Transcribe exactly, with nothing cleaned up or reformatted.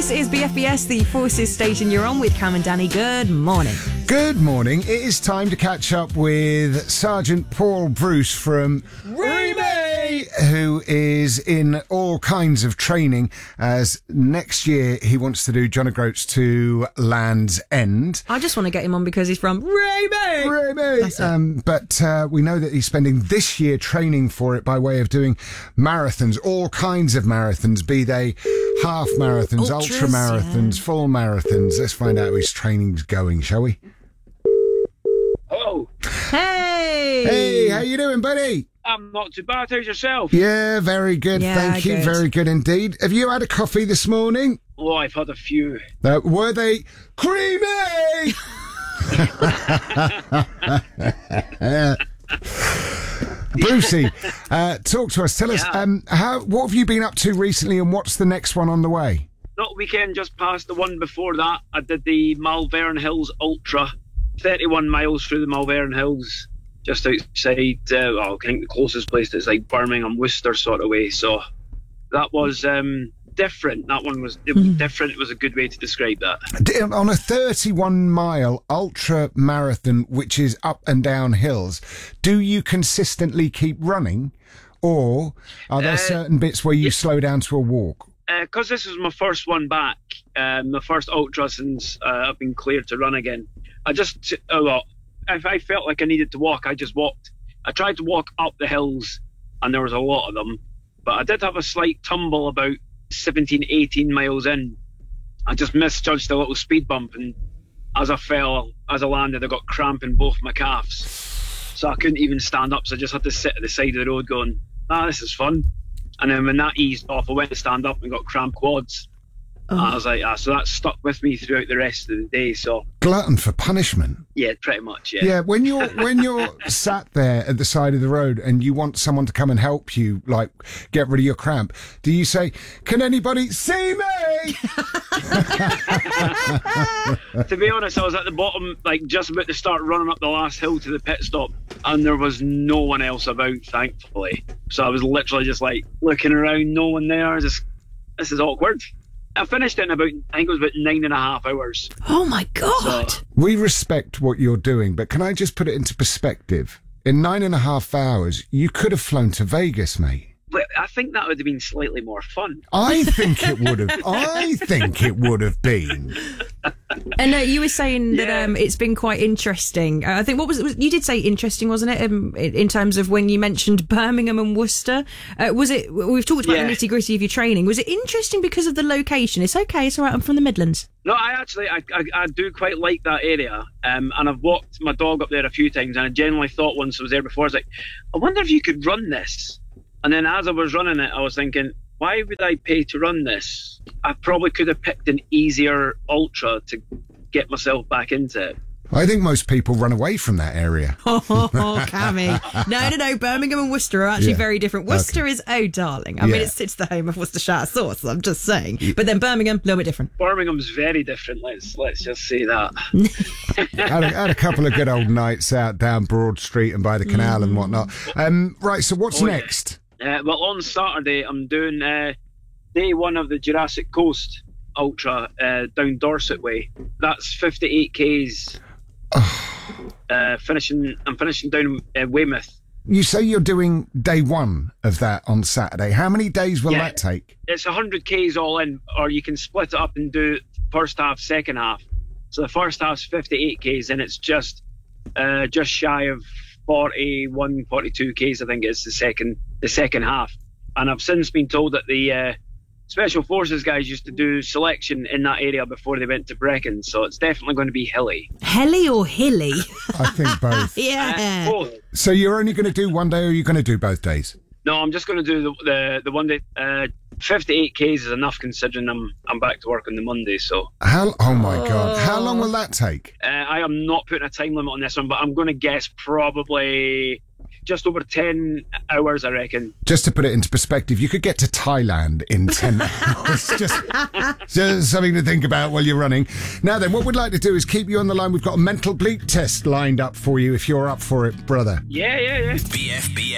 This is B F B S, the Forces station you're on with Cam and Danny. Good morning. Good morning. It is time to catch up with Sergeant Paul Bruce from Remy, who is in all kinds of training, as next year he wants to do John O'Groats to Land's End. I just want to get him on because he's from Remy. Remy. That's it. Um, but uh, we know that he's spending this year training for it by way of doing marathons, all kinds of marathons, be they half marathons, Ultras, ultra marathons, yeah. full marathons. Let's find out how his training's going, shall we? Hello. Hey! Hey, how you doing, buddy? I'm not too bad. How's yourself? Yeah, very good. Yeah, Thank you. good. Very good indeed. Have you had a coffee this morning? Oh, I've had a few. Uh, were they creamy? Brucey, uh, talk to us. Tell us, Yeah. um, how what have you been up to recently, and what's the next one on the way? Not weekend, just past the one before that. I did the Malvern Hills Ultra, thirty-one miles through the Malvern Hills, just outside, uh, well, I think the closest place is like Birmingham, Worcester sort of way. So that was um, different. That one was, it was different. It was a good way to describe that. D- On a thirty-one mile ultra marathon, which is up and down hills, do you consistently keep running, or are there Uh, certain bits where you slow down to a walk? Because uh, this was my first one back, um, my first ultra since uh, I've been cleared to run again. I just, uh, well, if I felt like I needed to walk, I just walked. I tried to walk up the hills, and there was a lot of them. But I did have a slight tumble about seventeen, eighteen miles in. I just misjudged a little speed bump, and as I fell, as I landed, I got cramp in both my calves. So I couldn't even stand up, so I just had to sit at the side of the road going, ah, this is fun. And then when that eased off, I went to stand up and got cramp quads. Oh. I was like, ah, so that stuck with me throughout the rest of the day. So Glutton for punishment. yeah, pretty much, yeah. Yeah, when you're when you're sat there at the side of the road and you want someone to come and help you, like get rid of your cramp, do you say, "Can anybody see me?" To be honest, I was at the bottom, like just about to start running up the last hill to the pit stop, and there was no one else about, thankfully. So I was literally just like looking around, no one there. Just, this is awkward. I finished it in about, I think it was about nine and a half hours. Oh my God. So, We respect what you're doing, but can I just put it into perspective? In nine and a half hours, you could have flown to Vegas, mate. but I think that would have been slightly more fun. I think it would have. I think it would have been. And uh, you were saying that Yeah. um, it's been quite interesting. Uh, I think what was it? Was, you did say interesting, wasn't it? Um, in in terms of when you mentioned Birmingham and Worcester, uh, was it? We've talked about Yeah. the nitty gritty of your training. Was it interesting because of the location? It's okay. It's all right. I'm from the Midlands. No, I actually, I, I, I do quite like that area, um, and I've walked my dog up there a few times, and I genuinely thought once I was there before, I was like, I wonder if you could run this. And then as I was running it, I was thinking, why would I pay to run this? I probably could have picked an easier ultra to get myself back into it. I think most people run away from that area. Oh, Cammy. No, no, no. Birmingham and Worcester are actually Yeah. very different. Worcester is, oh, darling. I Yeah. mean, it's, it's the home of Worcestershire sauce, I'm just saying. But then Birmingham, a little bit different. Birmingham's very different, let's let's just say that. had, a, had a couple of good old nights out down Broad Street and by the canal and whatnot. Um, right, so what's Oh, yeah. next? Uh, well, on Saturday, I'm doing uh, day one of the Jurassic Coast Ultra uh, down Dorset way. That's fifty-eight kays. uh, finishing, I'm finishing down uh, Weymouth. You say you're doing day one of that on Saturday. How many days will Yeah. that take? It's one hundred kays all in, or you can split it up and do first half, second half. So the first half's fifty-eight kays, and it's just uh, just shy of forty-one, forty-two kays, I think is the second the second half. And I've since been told that the uh, Special Forces guys used to do selection in that area before they went to Brecon, so it's definitely going to be hilly. Helly or hilly? I think both. Yeah. Uh, both. So you're only going to do one day, or are you going to do both days? No, I'm just going to do the the, the one day. Uh, fifty-eight kays is enough considering I'm I'm back to work on the Monday. So How? Oh my God! How long will that take? uh, I am not putting a time limit on this one, but I'm going to guess probably just over ten hours, I reckon. Just to put it into perspective, you could get to Thailand in ten hours. Just, just something to think about while you're running. Now then, what we'd like to do is keep you on the line. We've got a mental bleep test lined up for you if you're up for it, brother. Yeah, yeah, yeah. B F B S.